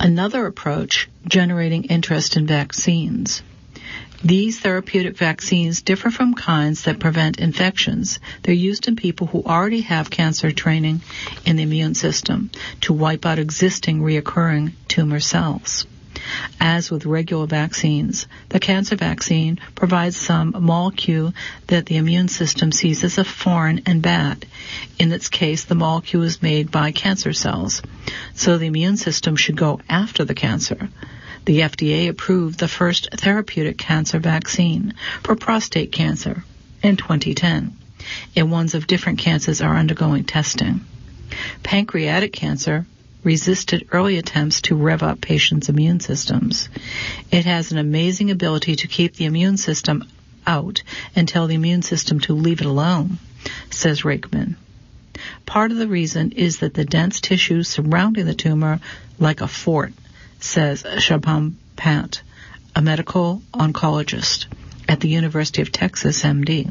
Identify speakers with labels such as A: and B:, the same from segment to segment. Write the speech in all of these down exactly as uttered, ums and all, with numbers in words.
A: Another approach, generating interest in vaccines. These therapeutic vaccines differ from kinds that prevent infections. They're used in people who already have cancer training in the immune system to wipe out existing reoccurring tumor cells. As with regular vaccines, the cancer vaccine provides some molecule that the immune system sees as a foreign and bad. In its case, the molecule is made by cancer cells, so the immune system should go after the cancer. The F D A approved the first therapeutic cancer vaccine for prostate cancer in twenty ten, and ones of different cancers are undergoing testing. Pancreatic cancer resisted early attempts to rev up patients' immune systems. It has an amazing ability to keep the immune system out and tell the immune system to leave it alone, says Rakeman. Part of the reason is that the dense tissue surrounding the tumor like a fort, says Shubham Pant, a medical oncologist at the University of Texas, M D,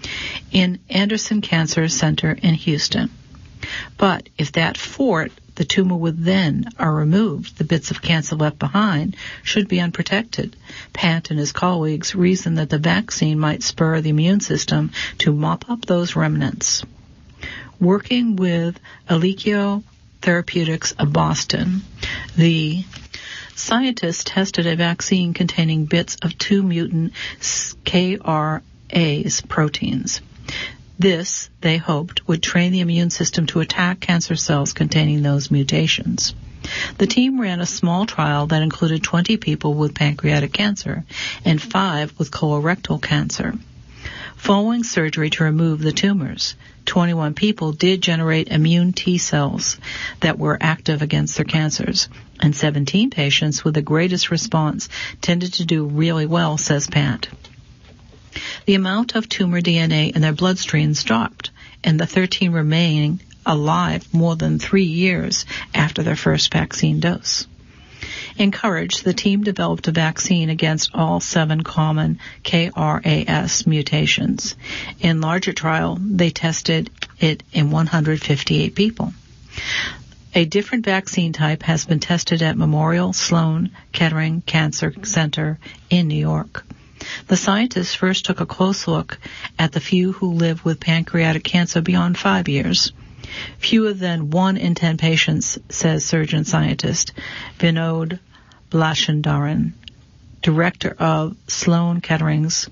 A: in Anderson Cancer Center in Houston. But if that fort, the tumor within, are removed, the bits of cancer left behind should be unprotected. Pant and his colleagues reason that the vaccine might spur the immune system to mop up those remnants. Working with Alekio Therapeutics of Boston, the scientists tested a vaccine containing bits of two mutant K R A's proteins. This, they hoped, would train the immune system to attack cancer cells containing those mutations. The team ran a small trial that included twenty people with pancreatic cancer and five with colorectal cancer. Following surgery to remove the tumors, twenty-one people did generate immune T cells that were active against their cancers, and seventeen patients with the greatest response tended to do really well, says Pant. The amount of tumor D N A in their bloodstreams dropped, and the thirteen remained alive more than three years after their first vaccine dose. Encouraged, the team developed a vaccine against all seven common K R A S mutations. In larger trial, they tested it in one hundred fifty-eight people. A different vaccine type has been tested at Memorial Sloan Kettering Cancer Center in New York. The scientists first took a close look at the few who live with pancreatic cancer beyond five years. Fewer than one in ten patients, says surgeon-scientist Vinod Blashandaran, director of Sloan Kettering's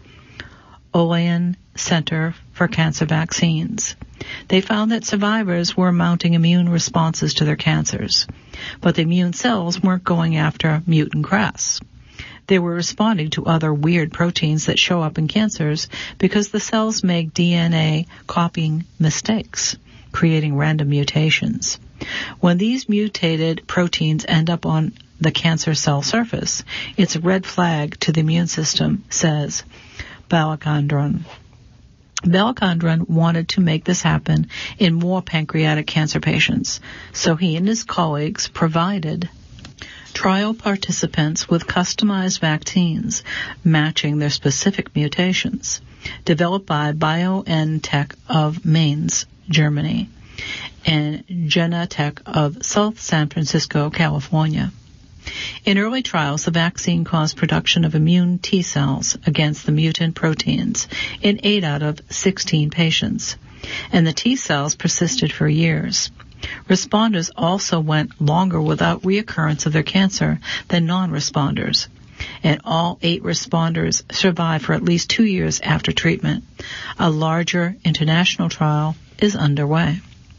A: Olayan Center for Cancer Vaccines. They found that survivors were mounting immune responses to their cancers, but the immune cells weren't going after mutant crafts. They were responding to other weird proteins that show up in cancers because the cells make D N A copying mistakes, creating random mutations. When these mutated proteins end up on the cancer cell surface, it's a red flag to the immune system, says Balachandran. Balachandran wanted to make this happen in more pancreatic cancer patients, so he and his colleagues provided trial participants with customized vaccines matching their specific mutations, developed by BioNTech of Mainz, Germany, and Genentech of South San Francisco, California. In early trials, the vaccine caused production of immune T cells against the mutant proteins in eight out of sixteen patients, and the T cells persisted for years. Responders also went longer without reoccurrence of their cancer than non-responders, and all eight responders survived for at least two years after treatment. A larger international trial is underway.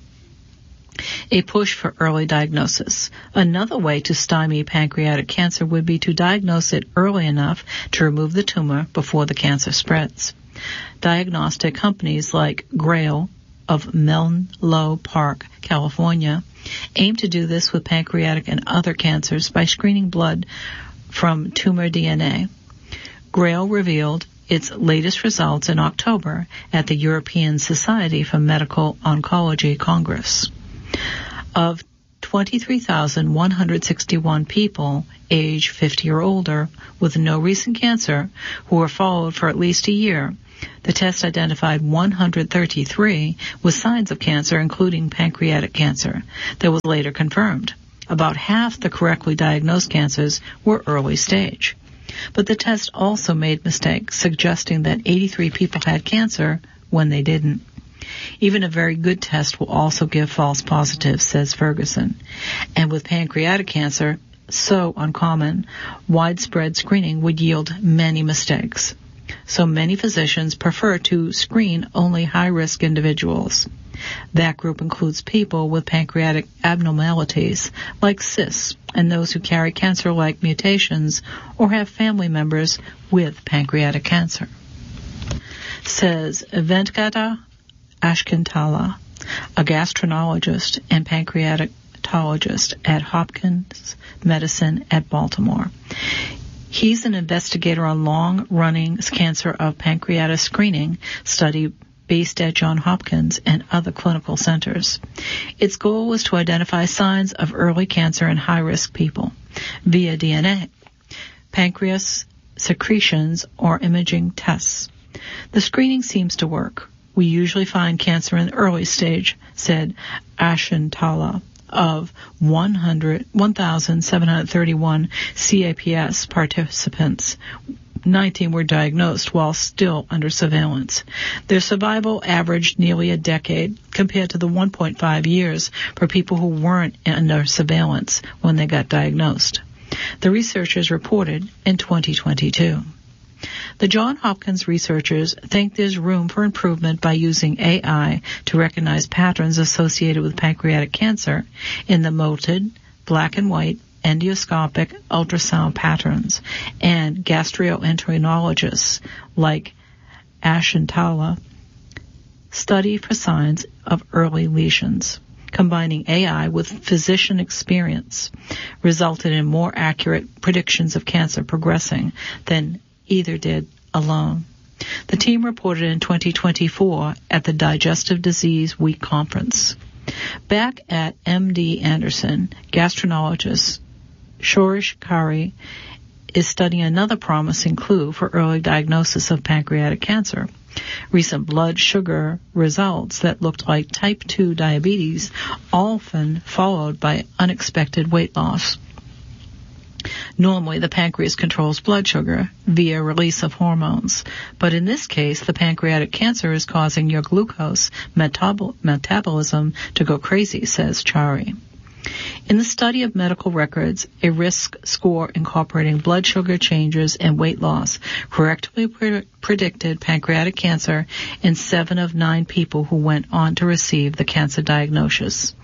A: A push for early diagnosis. Another way to stymie pancreatic cancer would be to diagnose it early enough to remove the tumor before the cancer spreads. Diagnostic companies like Grail of Menlo Park, California, aim to do this with pancreatic and other cancers by screening blood from tumor D N A. Grail revealed its latest results in October at the European Society for Medical Oncology Congress. Of twenty-three thousand one hundred sixty-one people age fifty or older with no recent cancer who were followed for at least a year, the test identified one hundred thirty-three with signs of cancer, including pancreatic cancer, that was later confirmed. About half the correctly diagnosed cancers were early stage. But the test also made mistakes, suggesting that eighty-three people had cancer when they didn't. Even a very good test will also give false positives, says Ferguson. And with pancreatic cancer, so uncommon, widespread screening would yield many mistakes. So many physicians prefer to screen only high-risk individuals. That group includes people with pancreatic abnormalities, like cysts, and those who carry cancer-like mutations or have family members with pancreatic cancer. Says Venkata Ashkantala, a gastroenterologist and pancreatologist at Hopkins Medicine at Baltimore. He's an investigator on long-running cancer of pancreatic screening study based at Johns Hopkins and other clinical centers. Its goal was to identify signs of early cancer in high-risk people via D N A, pancreas secretions, or imaging tests. The screening seems to work. We usually find cancer in the early stage, said Ashantala. Of one thousand seven hundred thirty-one C A P S participants, nineteen were diagnosed while still under surveillance. Their survival averaged nearly a decade compared to the one point five years for people who weren't under surveillance when they got diagnosed. The researchers reported in twenty twenty-two. The Johns Hopkins researchers think there's room for improvement by using A I to recognize patterns associated with pancreatic cancer in the molded, black and white, endoscopic ultrasound patterns, and gastroenterologists like Ashantala study for signs of early lesions. Combining A I with physician experience resulted in more accurate predictions of cancer progressing than either did alone. The team reported in twenty twenty-four at the Digestive Disease Week conference. Back at M D Anderson, gastroenterologist Shorish Kari is studying another promising clue for early diagnosis of pancreatic cancer. Recent blood sugar results that looked like type two diabetes, often followed by unexpected weight loss. Normally, the pancreas controls blood sugar via release of hormones, but in this case, the pancreatic cancer is causing your glucose metabol- metabolism to go crazy, says Chari. In the study of medical records, a risk score incorporating blood sugar changes and weight loss correctly pre- predicted pancreatic cancer in seven of nine people who went on to receive the cancer diagnosis.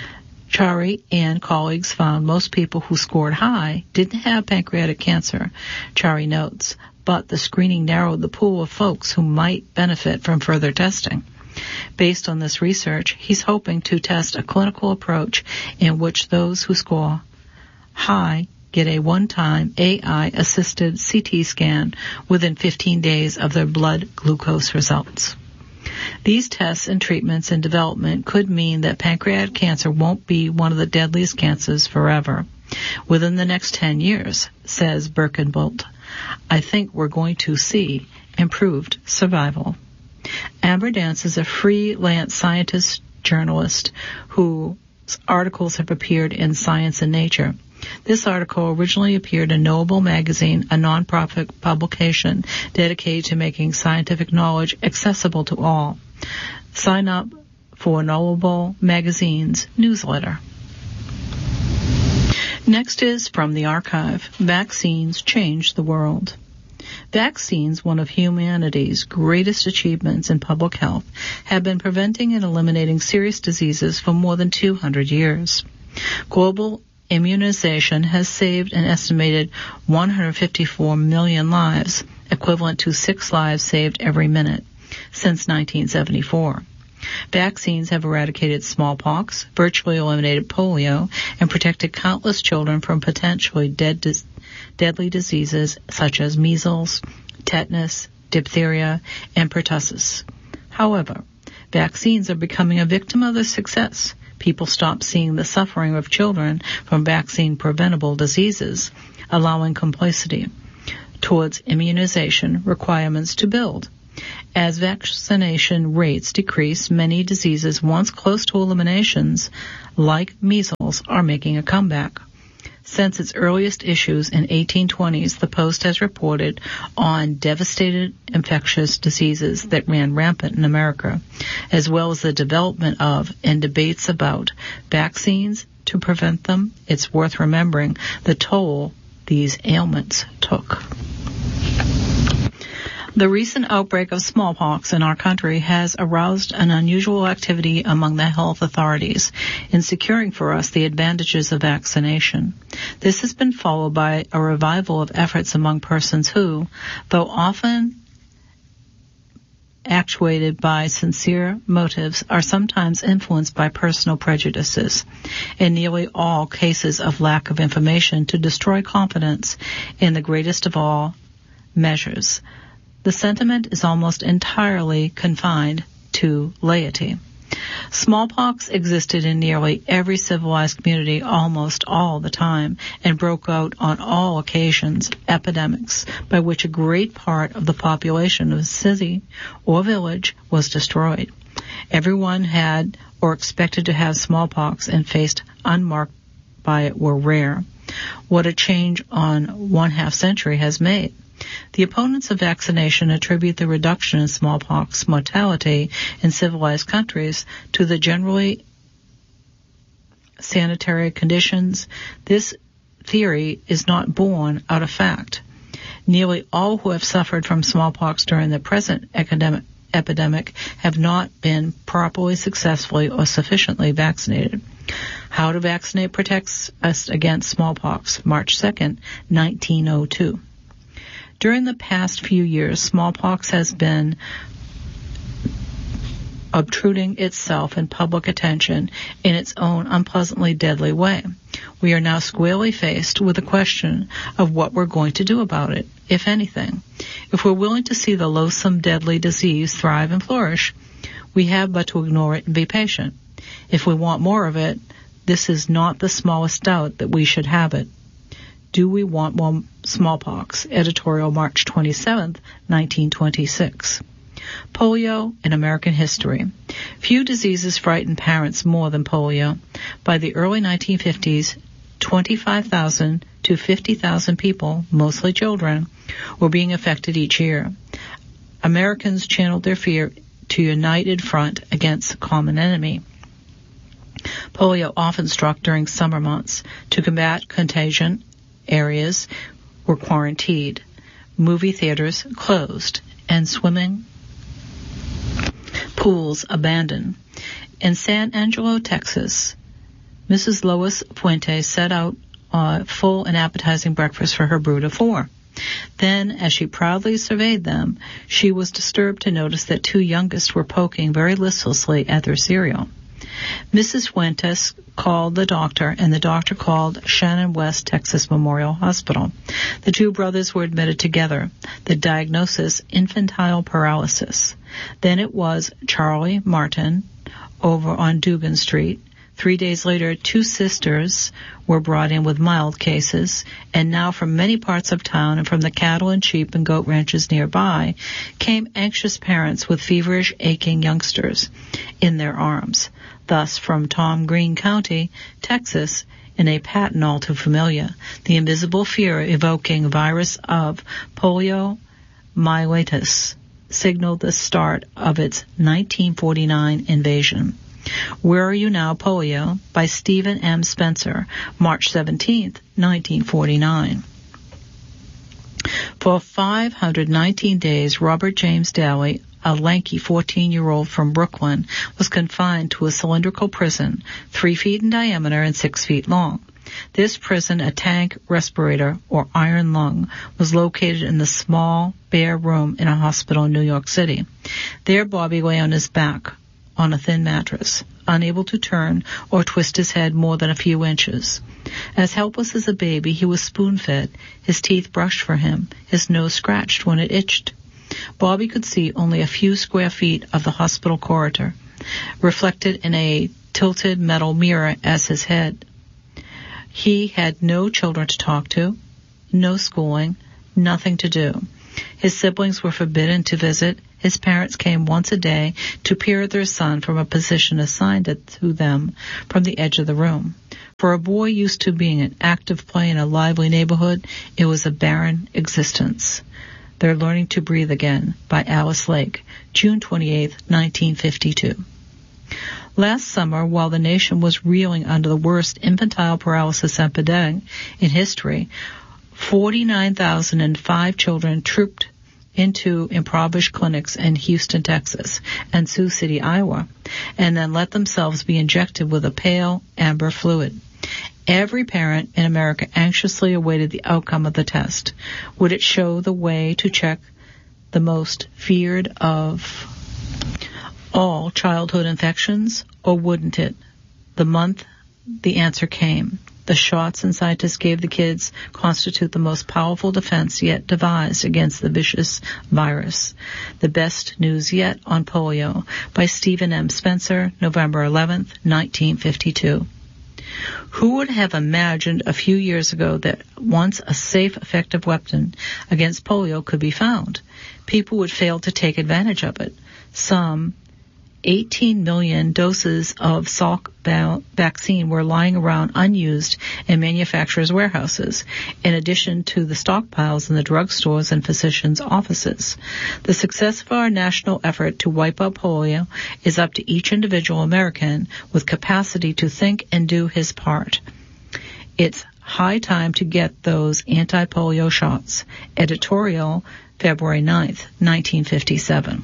A: Chari and colleagues found most people who scored high didn't have pancreatic cancer, Chari notes, but the screening narrowed the pool of folks who might benefit from further testing. Based on this research, he's hoping to test a clinical approach in which those who score high get a one-time A I-assisted C T scan within fifteen days of their blood glucose results. These tests and treatments in development could mean that pancreatic cancer won't be one of the deadliest cancers forever. Within the next ten years, says Birkenbolt, I think we're going to see improved survival. Amber Dance is a freelance scientist journalist whose articles have appeared in Science and Nature. This article originally appeared in Knowable Magazine, a nonprofit publication dedicated to making scientific knowledge accessible to all. Sign up for Knowable Magazine's newsletter. Next is from the archive, Vaccines Change the World. Vaccines, one of humanity's greatest achievements in public health, have been preventing and eliminating serious diseases for more than two hundred years. Global immunization has saved an estimated one hundred fifty-four million lives, equivalent to six lives saved every minute, since nineteen seventy-four. Vaccines have eradicated smallpox, virtually eliminated polio, and protected countless children from potentially dead, dis- deadly diseases such as measles, tetanus, diphtheria, and pertussis. However, vaccines are becoming a victim of their success. People stop seeing the suffering of children from vaccine-preventable diseases, allowing complacency towards immunization requirements to build. As vaccination rates decrease, many diseases once close to eliminations, like measles, Journals are making a comeback. Since its earliest issues in eighteen twenties, the Post has reported on devastating infectious diseases that ran rampant in America, as well as the development of and debates about vaccines to prevent them. It's worth remembering the toll these ailments took. The recent outbreak of smallpox in our country has aroused an unusual activity among the health authorities in securing for us the advantages of vaccination. This has been followed by a revival of efforts among persons who, though often actuated by sincere motives, are sometimes influenced by personal prejudices, in nearly all cases of lack of information, to destroy confidence in the greatest of all measures. The sentiment is almost entirely confined to laity. Smallpox existed in nearly every civilized community almost all the time and broke out on all occasions, epidemics by which a great part of the population of a city or village was destroyed. Everyone had or expected to have smallpox and faced unmarked by it were rare. What a change on one half century has made. The opponents of vaccination attribute the reduction in smallpox mortality in civilized countries to the generally sanitary conditions. This theory is not born out of fact. Nearly all who have suffered from smallpox during the present epidemic, epidemic have not been properly, successfully, or sufficiently vaccinated. How to vaccinate protects us against smallpox, March second, nineteen oh two. During the past few years, smallpox has been obtruding itself in public attention in its own unpleasantly deadly way. We are now squarely faced with the question of what we're going to do about it, if anything. If we're willing to see the loathsome, deadly disease thrive and flourish, we have but to ignore it and be patient. If we want more of it, this is not the smallest doubt that we should have it. Do we want more smallpox? Editorial, March twenty-seventh, nineteen twenty-six. Polio in American history. Few diseases frighten parents more than polio. By the early nineteen fifties, twenty-five thousand to fifty thousand people, mostly children, were being affected each year. Americans channeled their fear to a united front against a common enemy. Polio often struck during summer months. To combat contagion, areas were quarantined, movie theaters closed, and swimming pools abandoned. In San Angelo, Texas, Missus Lois Fuentes set out a full and appetizing breakfast for her brood of four. Then, as she proudly surveyed them, she was disturbed to notice that two youngest were poking very listlessly at their cereal. Missus Fuentes called the doctor, and the doctor called Shannon West Texas Memorial Hospital. The two brothers were admitted together. The diagnosis, infantile paralysis. Then it was Charlie Martin over on Dugan Street. Three days later, two sisters were brought in with mild cases, and now from many parts of town and from the cattle and sheep and goat ranches nearby came anxious parents with feverish, aching youngsters in their arms. Thus, from Tom Green County, Texas, in a pattern all too familiar, the invisible fear evoking virus of poliomyelitis signaled the start of its nineteen forty-nine invasion. Where Are You Now, Polio? By Stephen M. Spencer, March seventeenth, nineteen forty-nine. For five hundred nineteen days, Robert James Daly, a lanky fourteen-year-old from Brooklyn, was confined to a cylindrical prison, three feet in diameter and six feet long. This prison, a tank respirator or iron lung, was located in the small, bare room in a hospital in New York City. There Bobby lay on his back on a thin mattress, unable to turn or twist his head more than a few inches. As helpless as a baby, he was spoon-fed, his teeth brushed for him, his nose scratched when it itched. Bobby could see only a few square feet of the hospital corridor, reflected in a tilted metal mirror as his head. He had no children to talk to, no schooling, nothing to do. His siblings were forbidden to visit. His parents came once a day to peer at their son from a position assigned to them from the edge of the room. For a boy used to being an active play in a lively neighborhood, it was a barren existence. They're Learning to Breathe Again by Alice Lake, June twenty-eighth, nineteen fifty-two. Last summer, while the nation was reeling under the worst infantile paralysis epidemic in history, forty-nine thousand five children trooped into impoverished clinics in Houston, Texas, and Sioux City, Iowa, and then let themselves be injected with a pale amber fluid. Every parent in America anxiously awaited the outcome of the test. Would it show the way to check the most feared of all childhood infections, or wouldn't it? The month the answer came. The shots and scientists gave the kids constitute the most powerful defense yet devised against the vicious virus. The best news yet on polio by Stephen M. Spencer, November eleventh, nineteen fifty-two. Who would have imagined a few years ago that once a safe, effective weapon against polio could be found, people would fail to take advantage of it? Some eighteen million doses of Salk vaccine were lying around unused in manufacturers' warehouses, in addition to the stockpiles in the drugstores and physicians' offices. The success of our national effort to wipe out polio is up to each individual American with capacity to think and do his part. It's high time to get those anti-polio shots. Editorial, February ninth, nineteen fifty-seven.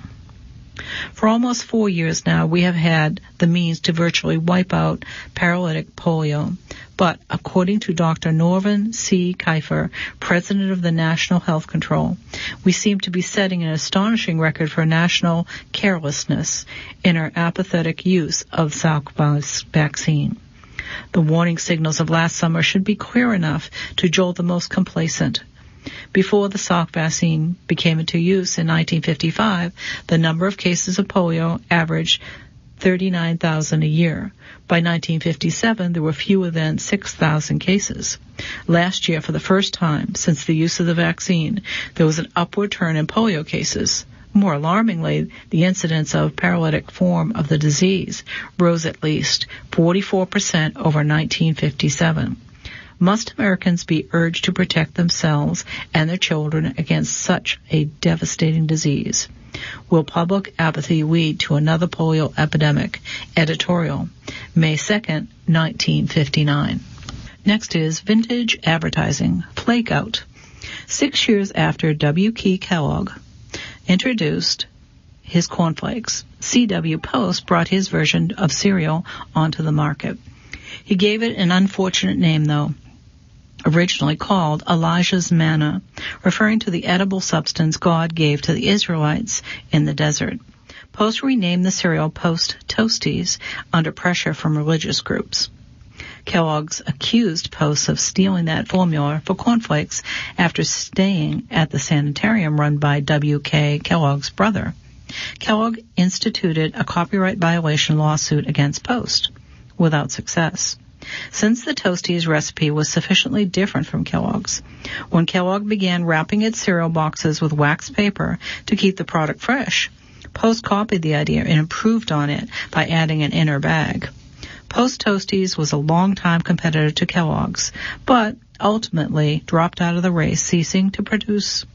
A: For almost four years now, we have had the means to virtually wipe out paralytic polio. But according to Doctor Norman C. Kiefer, president of the National Health Control, we seem to be setting an astonishing record for national carelessness in our apathetic use of Salk vaccine. The warning signals of last summer should be clear enough to jolt the most complacent. Before the Salk vaccine became into use in nineteen fifty-five, the number of cases of polio averaged thirty-nine thousand a year. By nineteen fifty-seven, there were fewer than six thousand cases. Last year, for the first time since the use of the vaccine, there was an upward turn in polio cases. More alarmingly, the incidence of paralytic form of the disease rose at least forty-four percent over nineteen fifty-seven. Must Americans be urged to protect themselves and their children against such a devastating disease? Will public apathy lead to another polio epidemic? Editorial, May second, nineteen fifty-nine. Next is Vintage Advertising, Flake Out. Six years after W K Kellogg introduced his cornflakes, C W Post brought his version of cereal onto the market. He gave it an unfortunate name, though. Originally called Elijah's Manna, referring to the edible substance God gave to the Israelites in the desert. Post renamed the cereal Post Toasties under pressure from religious groups. Kellogg's accused Post of stealing that formula for cornflakes after staying at the sanitarium run by W K Kellogg's brother. Kellogg instituted a copyright violation lawsuit against Post, without success. Since the Toasties recipe was sufficiently different from Kellogg's, when Kellogg began wrapping its cereal boxes with wax paper to keep the product fresh, Post copied the idea and improved on it by adding an inner bag. Post Toasties was a long-time competitor to Kellogg's, but ultimately dropped out of the race, ceasing to produce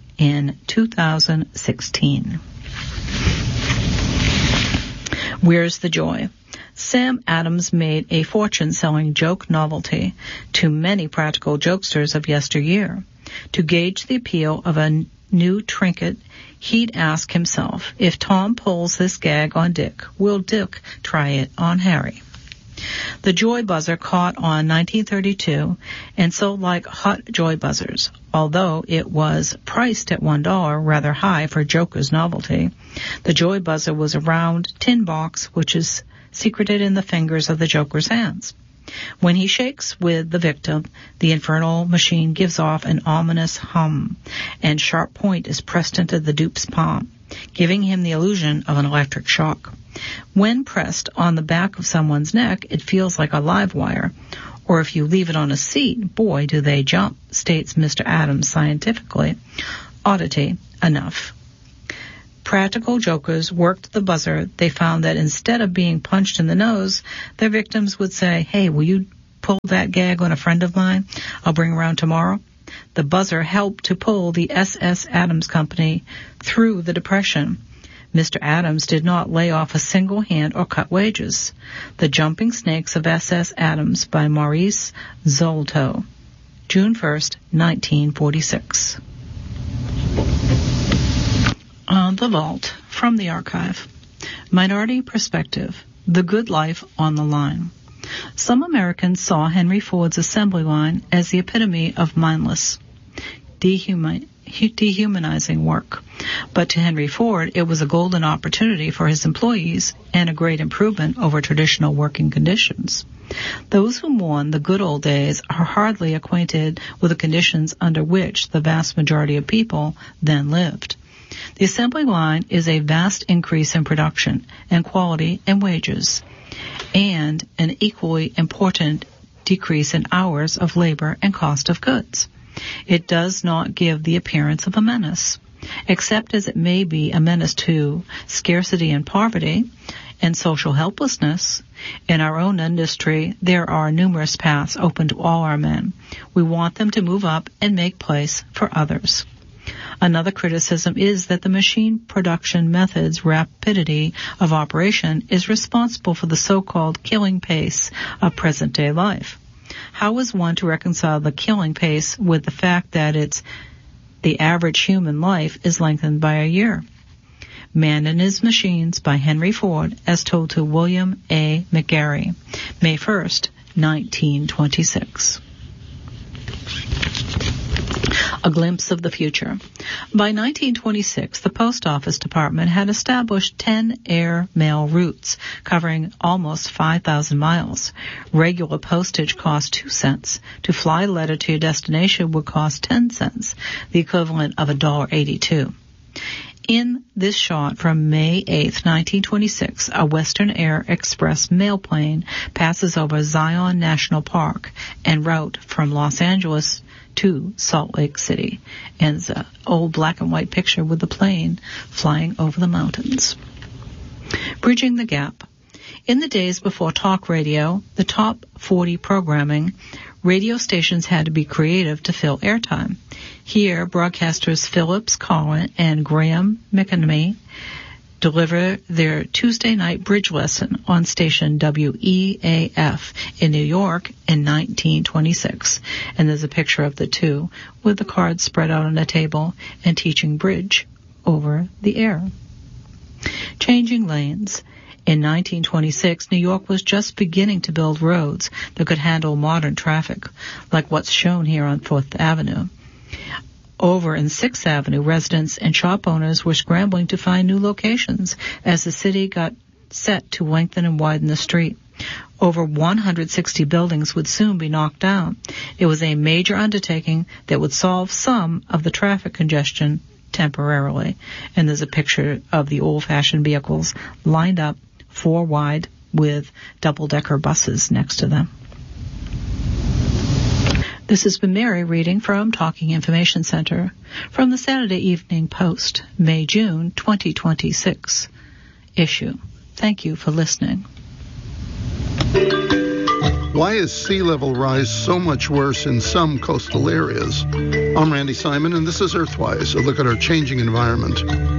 A: in two thousand sixteen. Where's the joy? Sam Adams made a fortune selling joke novelty to many practical jokesters of yesteryear. To gauge the appeal of a new trinket, he'd ask himself, if Tom pulls this gag on Dick, will Dick try it on Harry? The Joy Buzzer caught on nineteen thirty-two and sold like hot joy buzzers. Although it was priced at one dollar, rather high for Joker's novelty, the Joy Buzzer was a round tin box which is secreted in the fingers of the Joker's hands. When he shakes with the victim, the infernal machine gives off an ominous hum, and sharp point is pressed into the dupe's palm, giving him the illusion of an electric shock. When pressed on the back of someone's neck, it feels like a live wire, or if you leave it on a seat, boy, do they jump, states Mister Adams scientifically. Oddity enough. Practical jokers worked the buzzer. They found that instead of being punched in the nose, their victims would say, "Hey, will you pull that gag on a friend of mine I'll bring around tomorrow? The buzzer helped to pull the S S Adams Company through the Depression. Mister Adams did not lay off a single hand or cut wages. The Jumping Snakes of S S Adams by Maurice Zolto. June first, nineteen forty-six. On the Vault, from the archive. Minority Perspective, The Good Life on the Line. Some Americans saw Henry Ford's assembly line as the epitome of mindless, dehuma- dehumanizing work. But to Henry Ford, it was a golden opportunity for his employees and a great improvement over traditional working conditions. Those who mourn the good old days are hardly acquainted with the conditions under which the vast majority of people then lived. The assembly line is a vast increase in production and quality and wages, and an equally important decrease in hours of labor and cost of goods. It does not give the appearance of a menace, except as it may be a menace to scarcity and poverty and social helplessness. In our own industry, there are numerous paths open to all our men. We want them to move up and make place for others. Another criticism is that the machine production method's rapidity of operation is responsible for the so-called killing pace of present-day life. How is one to reconcile the killing pace with the fact that it's the average human life is lengthened by a year? Man and His Machines by Henry Ford, as told to William A. McGarry, May first, nineteen twenty-six. A glimpse of the future. By nineteen twenty-six, the Post Office Department had established ten air mail routes covering almost five thousand miles. Regular postage cost two cents. To fly a letter to your destination would cost ten cents, the equivalent of one dollar eighty-two. In this shot from May eighth, nineteen twenty-six, a Western Air Express mail plane passes over Zion National Park en route from Los Angeles to Salt Lake City. And it's an old black and white picture with the plane flying over the mountains. Bridging the gap. In the days before talk radio, the top forty programming, radio stations had to be creative to fill airtime. Here, broadcasters Phillips Collin and Graham McNamee deliver their Tuesday night bridge lesson on station W E A F in New York in nineteen twenty-six. And there's a picture of the two with the cards spread out on a table and teaching bridge over the air. Changing lanes. In nineteen twenty-six, New York was just beginning to build roads that could handle modern traffic, like what's shown here on Fourth Avenue. Over in Sixth Avenue, residents and shop owners were scrambling to find new locations as the city got set to lengthen and widen the street. Over one hundred sixty buildings would soon be knocked down. It was a major undertaking that would solve some of the traffic congestion temporarily. And there's a picture of the old-fashioned vehicles lined up four wide with double-decker buses next to them. This has been Mary reading from Talking Information Center from the Saturday Evening Post, May-June twenty twenty-six issue. Thank you for listening.
B: Why is sea level rise so much worse in some coastal areas? I'm Randy Simon, and this is Earthwise, a look at our changing environment.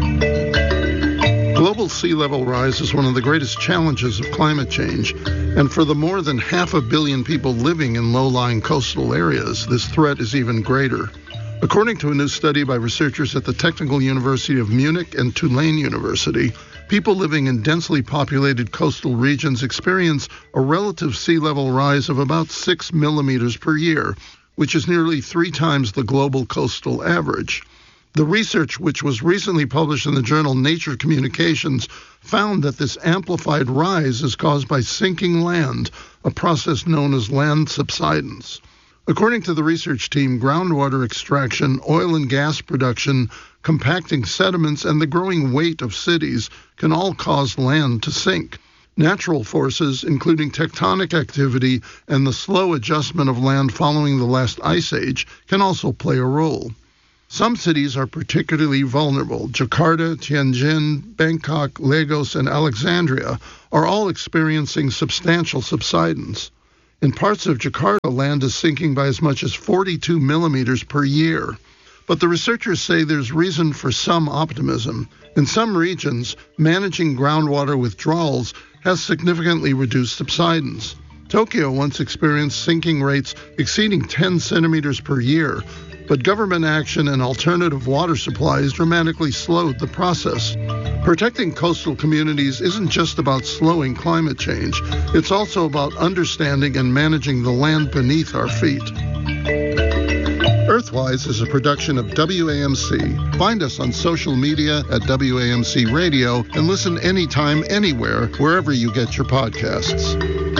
B: Global sea level rise is one of the greatest challenges of climate change, and for the more than half a billion people living in low-lying coastal areas, this threat is even greater. According to a new study by researchers at the Technical University of Munich and Tulane University, people living in densely populated coastal regions experience a relative sea level rise of about six millimeters per year, which is nearly three times the global coastal average. The research, which was recently published in the journal Nature Communications, found that this amplified rise is caused by sinking land, a process known as land subsidence. According to the research team, groundwater extraction, oil and gas production, compacting sediments, and the growing weight of cities can all cause land to sink. Natural forces, including tectonic activity and the slow adjustment of land following the last ice age, can also play a role. Some cities are particularly vulnerable. Jakarta, Tianjin, Bangkok, Lagos, and Alexandria are all experiencing substantial subsidence. In parts of Jakarta, land is sinking by as much as forty-two millimeters per year. But the researchers say there's reason for some optimism. In some regions, managing groundwater withdrawals has significantly reduced subsidence. Tokyo once experienced sinking rates exceeding ten centimeters per year, but government action and alternative water supplies dramatically slowed the process. Protecting coastal communities isn't just about slowing climate change. It's also about understanding and managing the land beneath our feet. Earthwise is a production of W A M C. Find us on social media at W A M C Radio and listen anytime, anywhere, wherever you get your podcasts.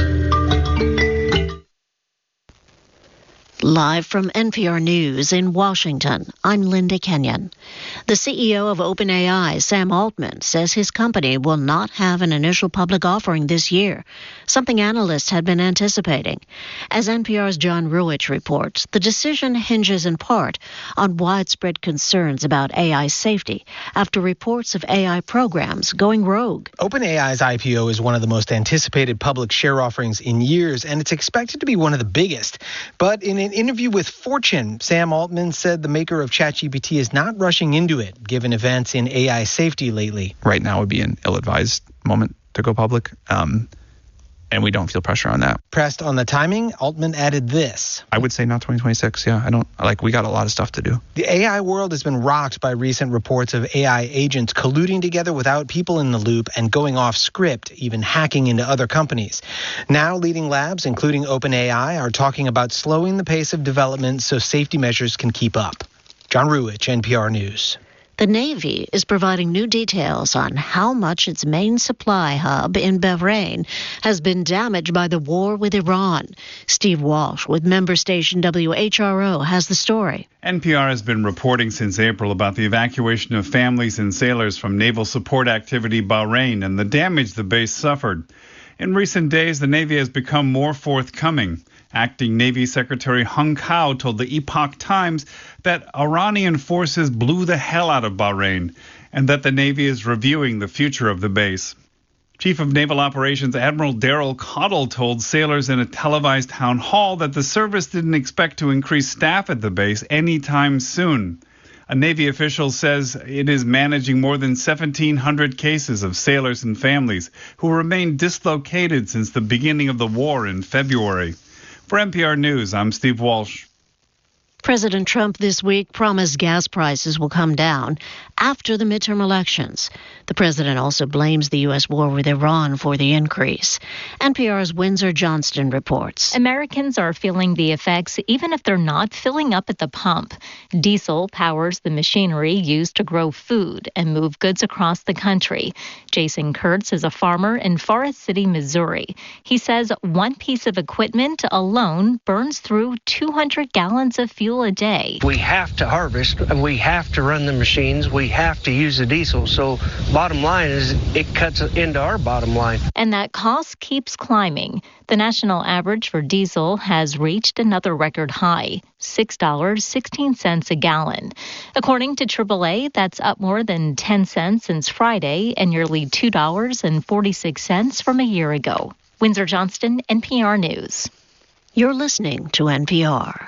C: Live from N P R News in Washington, I'm Linda Kenyon. The C E O of OpenAI, Sam Altman, says his company will not have an initial public offering this year, something analysts had been anticipating. As N P R's John Ruwitch reports, the decision hinges in part on widespread concerns about A I safety after reports of A I programs going rogue.
D: OpenAI's I P O is one of the most anticipated public share offerings in years, and it's expected to be one of the biggest. But in an interview with Fortune, Sam Altman said the maker of ChatGPT is not rushing into it, given events in A I safety lately.
E: Right now would be an ill-advised moment to go public, um, and we don't feel pressure on that.
D: Pressed on the timing, Altman added this.
E: I would say not twenty twenty-six, yeah. I don't, like, we got a lot of stuff to do.
D: The A I world has been rocked by recent reports of A I agents colluding together without people in the loop and going off script, even hacking into other companies. Now, leading labs, including OpenAI, are talking about slowing the pace of development so safety measures can keep up. John Ruwitch, N P R News.
C: The Navy is providing new details on how much its main supply hub in Bahrain has been damaged by the war with Iran. Steve Walsh with member station W H R O has the story.
F: N P R has been reporting since April about the evacuation of families and sailors from naval support activity Bahrain and the damage the base suffered. In recent days, the Navy has become more forthcoming. Acting Navy Secretary Hung Kao told the Epoch Times that Iranian forces blew the hell out of Bahrain and that the Navy is reviewing the future of the base. Chief of Naval Operations Admiral Daryl Cottle told sailors in a televised town hall that the service didn't expect to increase staff at the base anytime soon. A Navy official says it is managing more than seventeen hundred cases of sailors and families who remain dislocated since the beginning of the war in February. For N P R News, I'm Steve Walsh.
C: President Trump this week promised gas prices will come down after the midterm elections. The president also blames the U S war with Iran for the increase. N P R's Windsor Johnston reports.
G: Americans are feeling the effects even if they're not filling up at the pump. Diesel powers the machinery used to grow food and move goods across the country. Jason Kurtz is a farmer in Forest City, Missouri. He says one piece of equipment alone burns through two hundred gallons of fuel a day.
H: We have to harvest, we have to run the machines, we have to use the diesel. So bottom line is it cuts into our bottom line.
G: And that cost keeps climbing. The national average for diesel has reached another record high, six dollars and sixteen cents a gallon. According to triple A, that's up more than ten cents since Friday and nearly two dollars and forty-six cents from a year ago. Windsor Johnston, N P R News.
C: You're listening to N P R.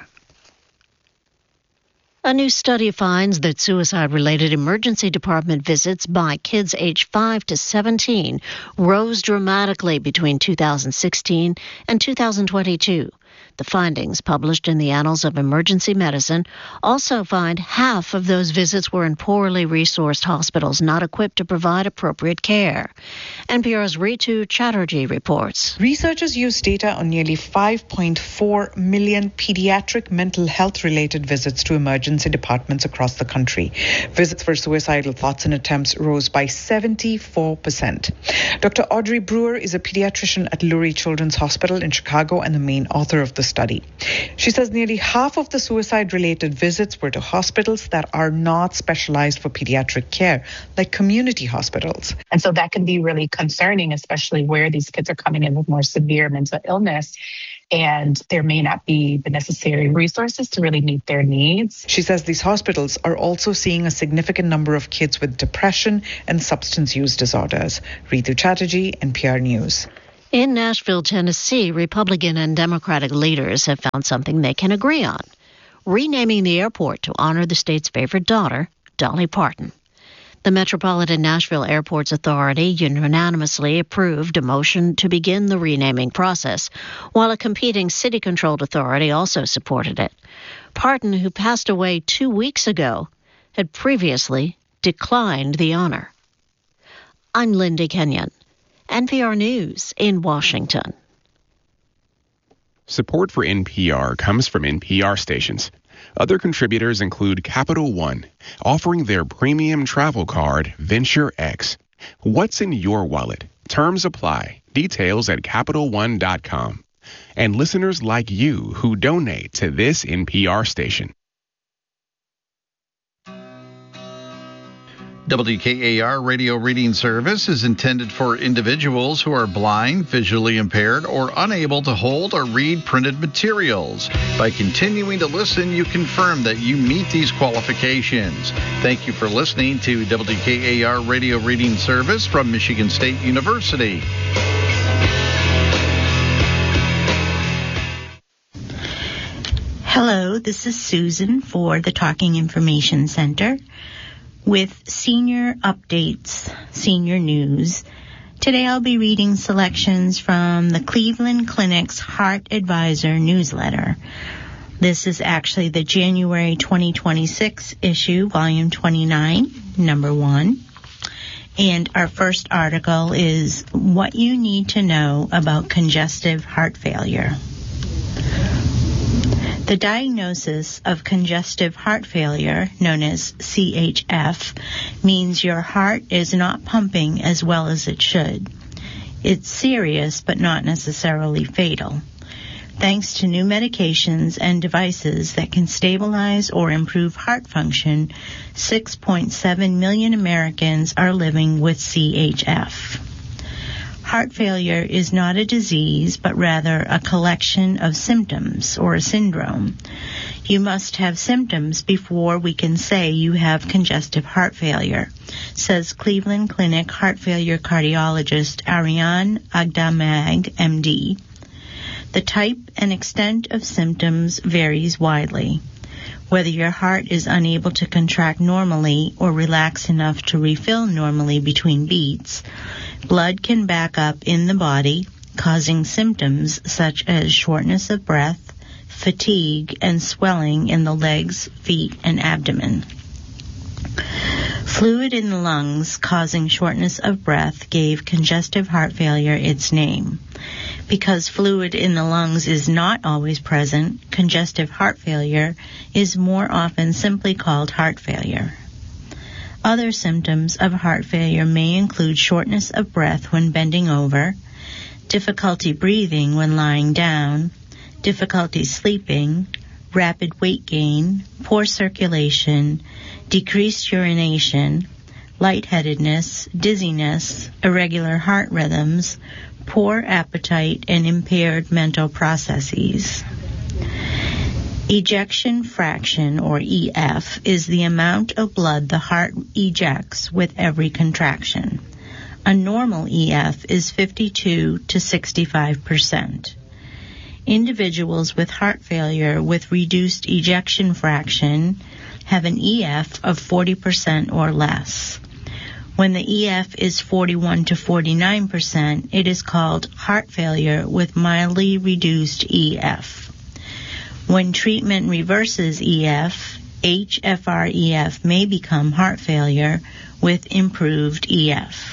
C: A new study finds that suicide-related emergency department visits by kids aged five to seventeen rose dramatically between two thousand sixteen and two thousand twenty-two. The findings, published in the Annals of Emergency Medicine, also find half of those visits were in poorly resourced hospitals not equipped to provide appropriate care. N P R's Ritu Chatterjee reports.
I: Researchers used data on nearly five point four million pediatric mental health-related visits to emergency departments across the country. Visits for suicidal thoughts and attempts rose by seventy-four percent. Doctor Audrey Brewer is a pediatrician at Lurie Children's Hospital in Chicago and the main author of the study. She says nearly half of the suicide-related visits were to hospitals that are not specialized for pediatric care, like community hospitals.
J: And so that can be really concerning, especially where these kids are coming in with more severe mental illness, and there may not be the necessary resources to really meet their needs.
I: She says these hospitals are also seeing a significant number of kids with depression and substance use disorders. Ritu Chatterjee, N P R News.
C: In Nashville, Tennessee, Republican and Democratic leaders have found something they can agree on: renaming the airport to honor the state's favorite daughter, Dolly Parton. The Metropolitan Nashville Airports Authority unanimously approved a motion to begin the renaming process, while a competing city-controlled authority also supported it. Parton, who passed away two weeks ago, had previously declined the honor. I'm Linda Kenyon, N P R News in Washington.
K: Support for N P R comes from N P R stations. Other contributors include Capital One, offering their premium travel card, Venture X. What's in your wallet? Terms apply. Details at Capital One dot com. And listeners like you who donate to this N P R station.
L: W K A R Radio Reading Service is intended for individuals who are blind, visually impaired, or unable to hold or read printed materials. By continuing to listen, you confirm that you meet these qualifications. Thank you for listening to W K A R Radio Reading Service from Michigan State University.
M: Hello, this is Susan for the Talking Information Center with Senior Updates, Senior News. Today I'll be reading selections from the Cleveland Clinic's Heart Advisor newsletter. This is actually the January twenty twenty-six issue, volume twenty-nine, number one. And our first article is What You Need to Know About Congestive Heart Failure. The diagnosis of congestive heart failure, known as C H F, means your heart is not pumping as well as it should. It's serious, but not necessarily fatal. Thanks to new medications and devices that can stabilize or improve heart function, six point seven million Americans are living with C H F. Heart failure is not a disease, but rather a collection of symptoms or a syndrome. You must have symptoms before we can say you have congestive heart failure, says Cleveland Clinic heart failure cardiologist Ariane Agdamag, M D. The type and extent of symptoms varies widely. Whether your heart is unable to contract normally or relax enough to refill normally between beats, blood can back up in the body, causing symptoms such as shortness of breath, fatigue, and swelling in the legs, feet, and abdomen. Fluid in the lungs causing shortness of breath gave congestive heart failure its name. Because fluid in the lungs is not always present, congestive heart failure is more often simply called heart failure. Other symptoms of heart failure may include shortness of breath when bending over, difficulty breathing when lying down, difficulty sleeping, rapid weight gain, poor circulation, decreased urination, lightheadedness, dizziness, irregular heart rhythms, poor appetite, and impaired mental processes. Ejection fraction, or E F, is the amount of blood the heart ejects with every contraction. A normal E F is fifty-two to sixty-five percent. Individuals with heart failure with reduced ejection fraction have an E F of forty percent or less. When the E F is forty-one to forty-nine percent, it is called heart failure with mildly reduced E F. When treatment reverses E F, H F R E F may become heart failure with improved E F.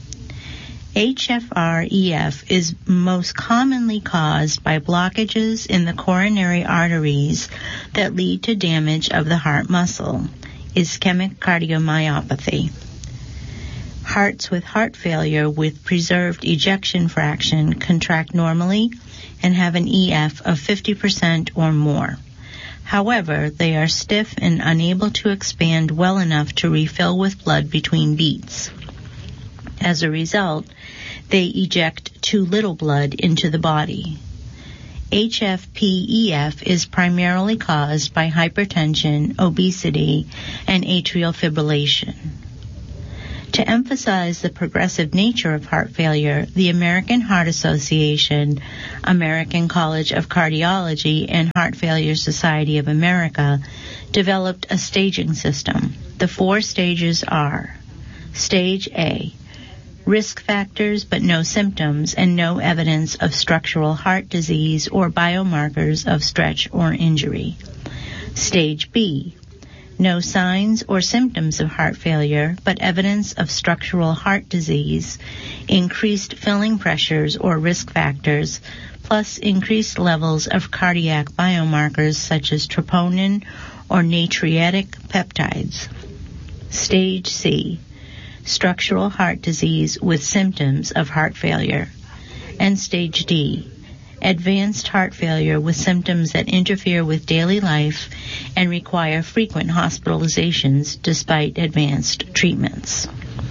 M: H F R E F is most commonly caused by blockages in the coronary arteries that lead to damage of the heart muscle, ischemic cardiomyopathy. Hearts with heart failure with preserved ejection fraction contract normally and have an E F of fifty percent or more. However, they are stiff and unable to expand well enough to refill with blood between beats. As a result, they eject too little blood into the body. H F P E F is primarily caused by hypertension, obesity, and atrial fibrillation. To emphasize the progressive nature of heart failure, the American Heart Association, American College of Cardiology, and Heart Failure Society of America developed a staging system. The four stages are: Stage A, risk factors but no symptoms and no evidence of structural heart disease or biomarkers of stretch or injury. Stage B, no signs or symptoms of heart failure, but evidence of structural heart disease, increased filling pressures or risk factors, plus increased levels of cardiac biomarkers such as troponin or natriuretic peptides. Stage C, structural heart disease with symptoms of heart failure. And Stage D, advanced heart failure with symptoms that interfere with daily life and require frequent hospitalizations despite advanced treatments.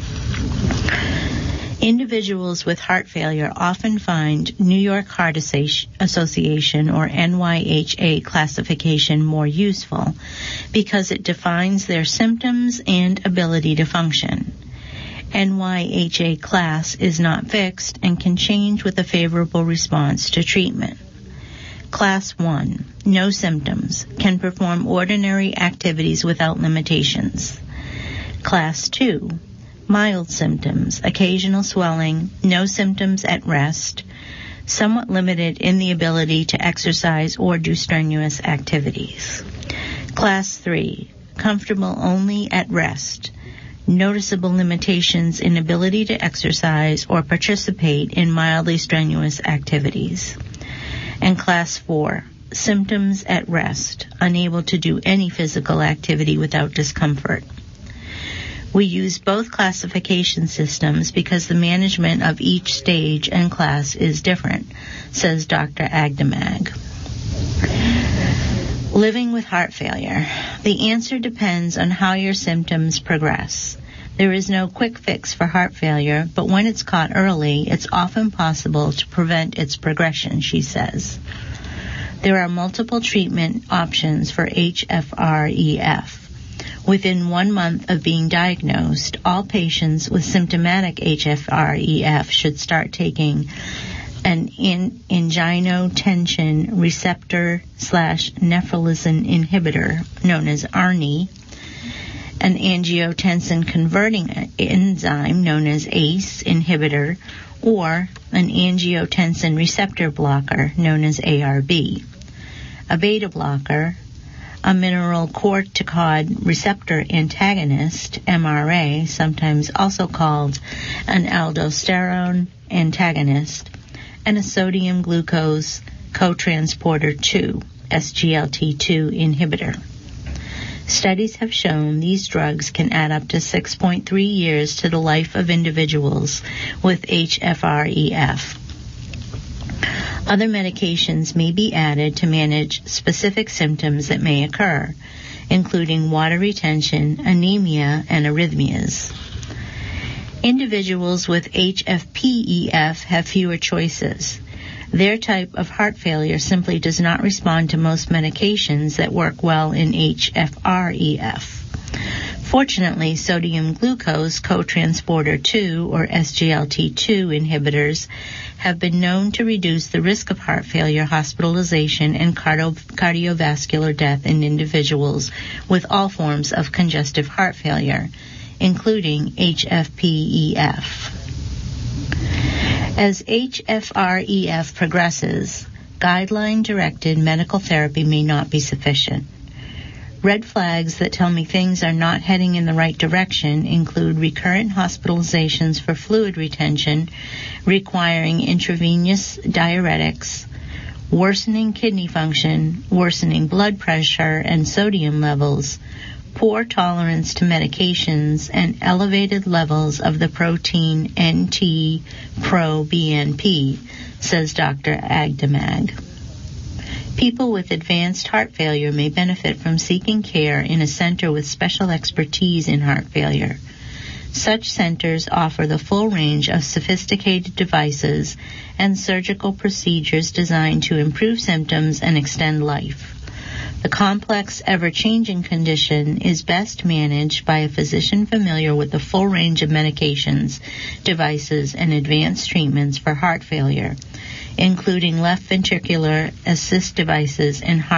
M: Individuals with heart failure often find New York Heart Association or N Y H A classification more useful because it defines their symptoms and ability to function. N Y H A class is not fixed and can change with a favorable response to treatment. Class one, no symptoms, can perform ordinary activities without limitations. Class two, mild symptoms, occasional swelling, no symptoms at rest, somewhat limited in the ability to exercise or do strenuous activities. Class three, comfortable only at rest, noticeable limitations in ability to exercise or participate in mildly strenuous activities. And Class four, symptoms at rest, unable to do any physical activity without discomfort. We use both classification systems because the management of each stage and class is different, says Doctor Agdamag. Living with heart failure. The answer depends on how your symptoms progress. There is no quick fix for heart failure, but when it's caught early, it's often possible to prevent its progression, she says. There are multiple treatment options for H F R E F. Within one month of being diagnosed, all patients with symptomatic H F R E F should start taking an in, angiotensin receptor slash neprilysin inhibitor, known as A R N I, an angiotensin converting enzyme, known as A C E inhibitor, or an angiotensin receptor blocker, known as A R B, a beta blocker, a mineralocorticoid receptor antagonist, M R A, sometimes also called an aldosterone antagonist, and a sodium glucose cotransporter two, S G L T two inhibitor. Studies have shown these drugs can add up to six point three years to the life of individuals with H F R E F. Other medications may be added to manage specific symptoms that may occur, including water retention, anemia, and arrhythmias. Individuals with H F P E F have fewer choices. Their type of heart failure simply does not respond to most medications that work well in H F R E F. Fortunately, sodium glucose cotransporter two, or S G L T two inhibitors, have been known to reduce the risk of heart failure, hospitalization, and cardio- cardiovascular death in individuals with all forms of congestive heart failure, including H F P E F. As H F R E F progresses, guideline-directed medical therapy may not be sufficient. Red flags that tell me things are not heading in the right direction include recurrent hospitalizations for fluid retention requiring intravenous diuretics, worsening kidney function, worsening blood pressure and sodium levels, poor tolerance to medications, and elevated levels of the protein N T pro B N P, says Doctor Agdamag. People with advanced heart failure may benefit from seeking care in a center with special expertise in heart failure. Such centers offer the full range of sophisticated devices and surgical procedures designed to improve symptoms and extend life. The complex, ever-changing condition is best managed by a physician familiar with the full range of medications, devices, and advanced treatments for heart failure, including left ventricular assist devices and heart